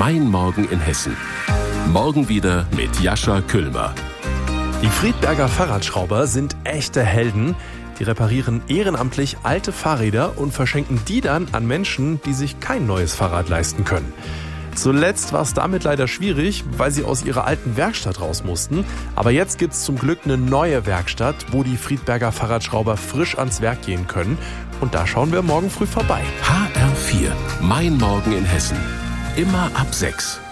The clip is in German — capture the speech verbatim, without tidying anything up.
Mein Morgen in Hessen. Morgen wieder mit Jascha Küllmer. Die Friedberger Fahrradschrauber sind echte Helden. Die reparieren ehrenamtlich alte Fahrräder und verschenken die dann an Menschen, die sich kein neues Fahrrad leisten können. Zuletzt war es damit leider schwierig, weil sie aus ihrer alten Werkstatt raus mussten. Aber jetzt gibt es zum Glück eine neue Werkstatt, wo die Friedberger Fahrradschrauber frisch ans Werk gehen können. Und da schauen wir morgen früh vorbei. H R vier. Mein Morgen in Hessen. Immer ab sechs.